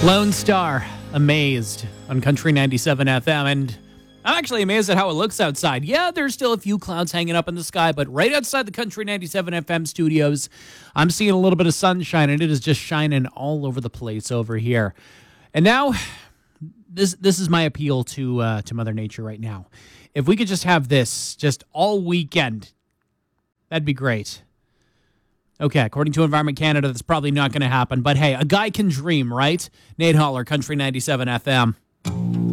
Lone Star, Amazed on Country 97 FM. And I'm actually amazed at how it looks outside. Yeah, there's still a few clouds hanging up in the sky, but right outside the Country 97 FM studios, I'm seeing a little bit of sunshine, and it is just shining all over the place over here. And now, this is my appeal to Mother Nature right now. If we could just have this just all weekend, that'd be great. Okay, according to Environment Canada, that's probably not going to happen. But hey, a guy can dream, right? Nate Holler, Country 97 FM.